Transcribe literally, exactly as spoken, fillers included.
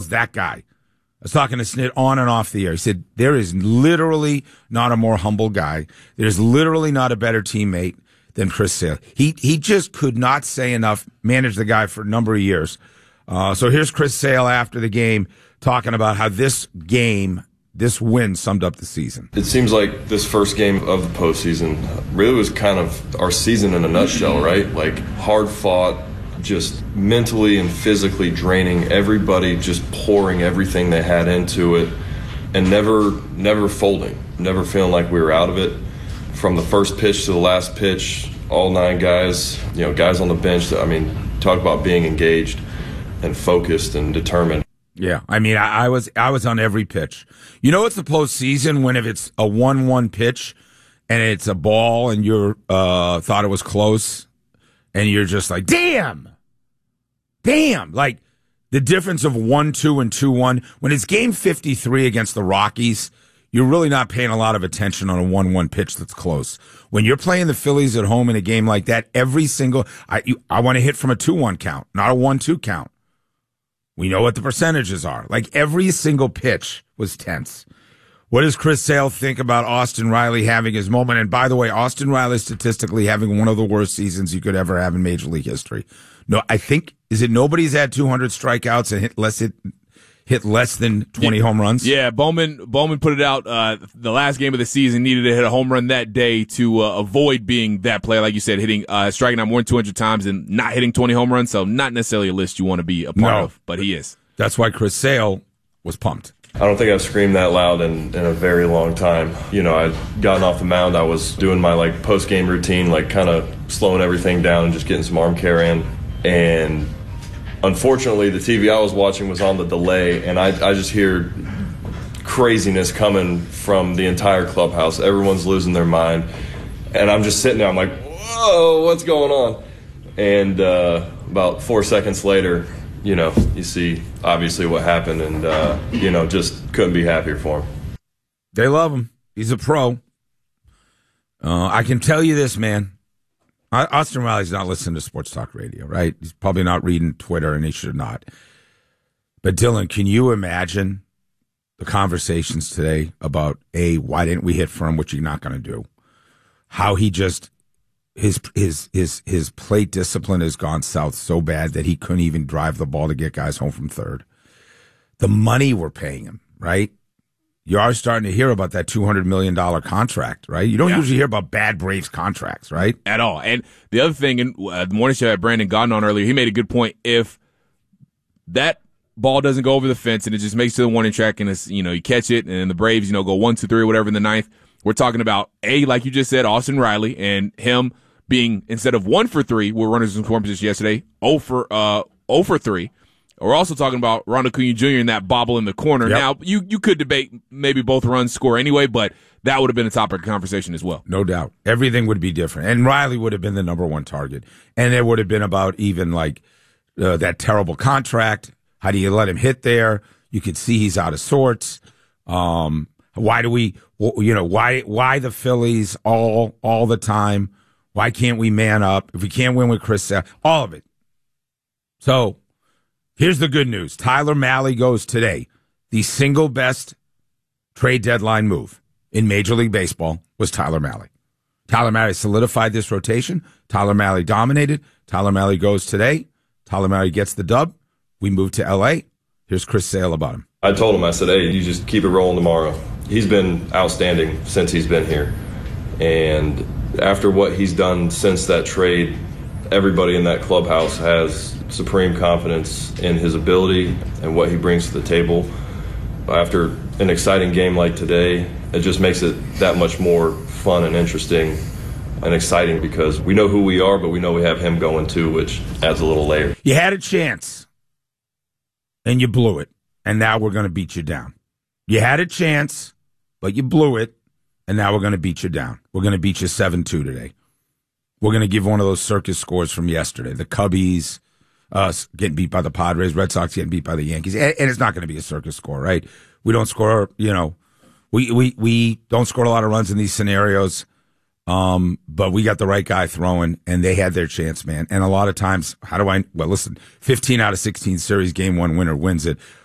that guy. I was talking to Snit on and off the air. He said, there is literally not a more humble guy. There's literally not a better teammate than Chris Sale. He he just could not say enough, managed the guy for a number of years. Uh, so here's Chris Sale after the game talking about how this game, this win summed up the season. It seems like this first game of the postseason really was kind of our season in a nutshell, right? Like hard fought, just mentally and physically draining, everybody just pouring everything they had into it and never never folding, never feeling like we were out of it. From the first pitch to the last pitch, all nine guys, you know, guys on the bench, I mean, talk about being engaged and focused and determined. Yeah, I mean, I, I was I was on every pitch. You know, it's the postseason when if it's a one one pitch and it's a ball and you uh, thought it was close and you're just like, damn, damn. Like the difference of one two and two one. When it's game fifty-three against the Rockies, you're really not paying a lot of attention on a one one pitch that's close. When you're playing the Phillies at home in a game like that, every single I you, I want to hit from a two one count, not a one two count. We know what the percentages are. Like every single pitch was tense. What does Chris Sale think about Austin Riley having his moment? And by the way, Austin Riley statistically having one of the worst seasons you could ever have in Major League history. No, I think, is it nobody's had two hundred strikeouts and hit less hit, hit less than twenty yeah, home runs? Yeah, Bowman Bowman put it out. Uh, the last game of the season needed to hit a home run that day to uh, avoid being that player, like you said, hitting uh, striking out more than two hundred times and not hitting twenty home runs. So not necessarily a list you want to be a part no, of, but he is. That's why Chris Sale was pumped. I don't think I've screamed that loud in, in a very long time. You know, I'd gotten off the mound. I was doing my, like, post-game routine, like, kind of slowing everything down and just getting some arm care in. And unfortunately, the T V I was watching was on the delay, and I, I just hear craziness coming from the entire clubhouse. Everyone's losing their mind. And I'm just sitting there. I'm like, whoa, what's going on? And uh, about four seconds later, you know, you see obviously what happened, and, uh, you know, just couldn't be happier for him. They love him. He's a pro. Uh, I can tell you this, man. Austin Riley's not listening to sports talk radio, right? He's probably not reading Twitter, and he should not. But, Dylan, can you imagine the conversations today about, A, why didn't we hit for him, which you're not going to do? How he just... His his his his plate discipline has gone south so bad that he couldn't even drive the ball to get guys home from third. The money we're paying him, right? You are starting to hear about that two hundred million dollars contract, right? You don't yeah. usually hear about bad Braves contracts, right? At all. And the other thing, in uh, the morning show I had Brandon Gaudin on earlier, he made a good point. If that ball doesn't go over the fence and it just makes it to the warning track and it's, you know, you catch it and the Braves, you know, go one, two, three, whatever in the ninth, we're talking about, A, like you just said, Austin Riley, and him being, instead of one for three, with runners in scoring position yesterday, oh for uh oh for three. We're also talking about Ronald Acuna Junior in that bobble in the corner. Yep. Now, you, you could debate maybe both runs score anyway, but that would have been a topic of conversation as well. No doubt. Everything would be different. And Riley would have been the number one target. And it would have been about even like uh, that terrible contract. How do you let him hit there? You could see he's out of sorts. Um, why do we, you know, why why the Phillies all all the time? Why can't we man up? If we can't win with Chris Sale, all of it. So here's the good news. Tyler Mahle goes today. The single best trade deadline move in Major League Baseball was Tyler Mahle. Tyler Mahle solidified this rotation. Tyler Mahle dominated. Tyler Mahle goes today. Tyler Mahle gets the dub. We move to L A. Here's Chris Sale about him. I told him, I said, hey, you just keep it rolling tomorrow. He's been outstanding since he's been here. And after what he's done since that trade, everybody in that clubhouse has supreme confidence in his ability and what he brings to the table. After an exciting game like today, it just makes it that much more fun and interesting and exciting because we know who we are, but we know we have him going too, which adds a little layer. You had a chance, and you blew it, and now we're going to beat you down. You had a chance, but you blew it, and now we're going to beat you down. We're going to beat you seven two today. We're going to give one of those circus scores from yesterday. The Cubbies uh, getting beat by the Padres, Red Sox getting beat by the Yankees. And, and it's not going to be a circus score, right? We don't score, you know, we, we, we don't score a lot of runs in these scenarios. Um, but we got the right guy throwing, and they had their chance, man. And a lot of times, how do I, well, listen, fifteen out of sixteen series, game one winner wins it.